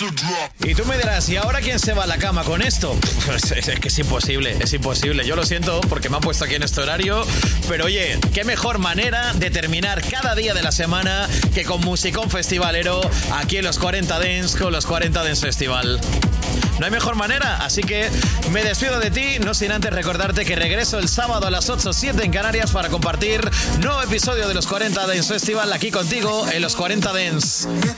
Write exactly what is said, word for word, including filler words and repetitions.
Y tú me dirás, ¿y ahora quién se va a la cama con esto? Pues es, es que es imposible, es imposible. Yo lo siento porque me han puesto aquí en este horario, pero oye, qué mejor manera de terminar cada día de la semana que con musicón festivalero aquí en los cuarenta Dance con los cuarenta Dance Festival. No hay mejor manera, así que me despido de ti, no sin antes recordarte que regreso el sábado a las ocho siete en Canarias para compartir nuevo episodio de los cuarenta Dance Festival aquí contigo en los cuarenta Dance.